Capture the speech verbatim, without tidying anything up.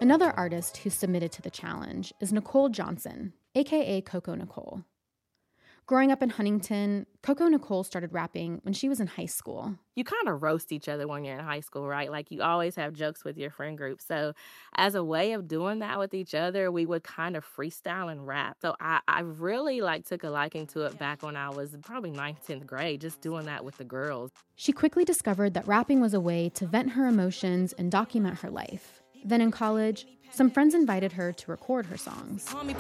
Another artist who submitted to the challenge is Nicole Johnson, aka Coco Nicole. Growing up in Huntington, Coco Nicole started rapping when she was in high school. You kind of roast each other when you're in high school, right? Like, you always have jokes with your friend group. So as a way of doing that with each other, we would kind of freestyle and rap. So I, I really, like, took a liking to it back when I was probably ninth, tenth grade, just doing that with the girls. She quickly discovered that rapping was a way to vent her emotions and document her life. Then in college, some friends invited her to record her songs.